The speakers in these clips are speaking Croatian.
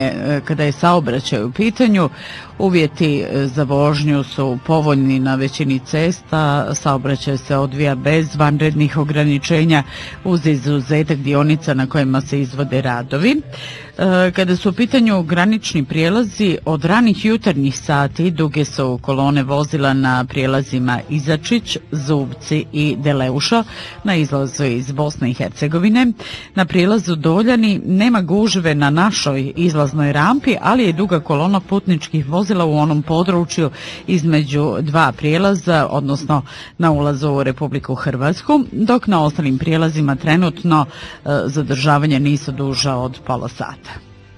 Kada je saobraćaj u pitanju, uvjeti za vožnju su povoljni na većini cesta, saobraćaj se odvija bez vanrednih ograničenja uz izuzetak dionica na kojima se izvode radovi. Kada su u pitanju granični prijelazi, od ranih jutarnjih sati duge su kolone vozila na prijelazima Izačić, Zubci i Deleuša na izlazu iz Bosne i Hercegovine. Na prijelazu Doljani nema gužve na našoj izlaznoj rampi, ali je duga kolona putničkih vozila u onom području između dva prijelaza, odnosno na ulazu u Republiku Hrvatsku, dok na ostalim prijelazima trenutno zadržavanja nisu duža od pola sata.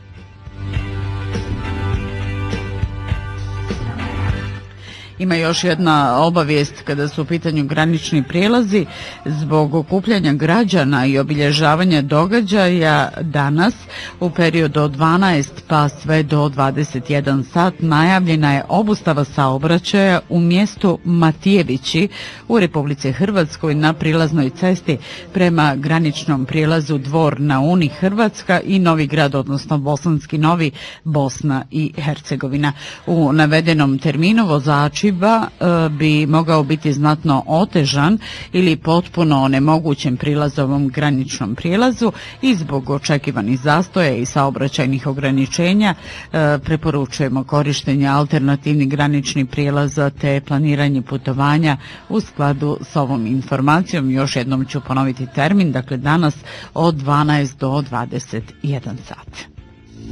Ima još jedna obavijest kada su u pitanju granični prijelazi. Zbog okupljanja građana i obilježavanja događaja danas u periodu od 12 pa sve do 21 sat najavljena je obustava saobraćaja u mjestu Matijevići u Republici Hrvatskoj na prilaznoj cesti prema graničnom prijelazu Dvor na Uni Hrvatska i Novi Grad, odnosno Bosanski Novi, Bosna i Hercegovina. U navedenom terminu vozači bi mogao biti znatno otežan ili potpuno onemogućen prilaz ovom graničnom prijelazu i zbog očekivanih zastoja i saobraćajnih ograničenja preporučujemo korištenje alternativnih graničnih prijelaza te planiranje putovanja u skladu s ovom informacijom. Još jednom ću ponoviti termin, dakle danas od 12 do 21 sat.